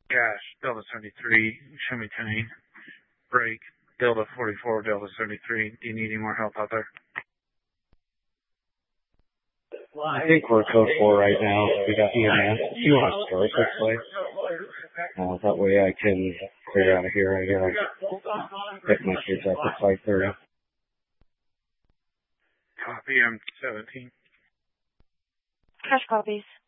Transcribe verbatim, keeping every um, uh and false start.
Cash, Delta seventy-three, show me ten eight. Break, Delta forty-four, Delta seventy-three. Do you need any more help out there? I think we're code four right now. We got E M S. Do you want to start this way? Uh, that way I can clear out of here. I gotta pick my kids up at five thirty. Copy, I'm seventeen. Cash copies.